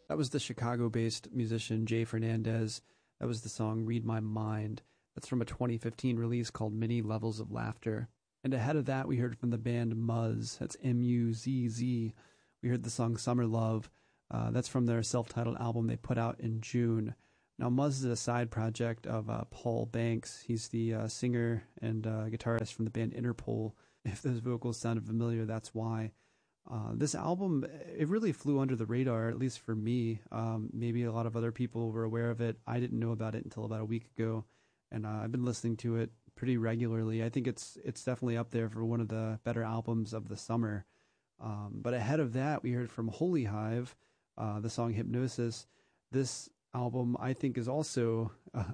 That was the Chicago-based musician Jay Fernandez. That was the song Read My Mind. That's from a 2015 release called Many Levels of Laughter. And ahead of that, we heard from the band Muzz. That's M-U-Z-Z. We heard the song Summer Love. That's from their self-titled album they put out in June. Now, Muzz is a side project of Paul Banks. He's the singer and guitarist from the band Interpol. If those vocals sounded familiar, that's why. This album, it really flew under the radar, at least for me. Maybe a lot of other people were aware of it. I didn't know about it until about a week ago, and I've been listening to it pretty regularly. I think it's definitely up there for one of the better albums of the summer. But ahead of that, we heard from Holy Hive, the song Hypnosis. This album, I think, is also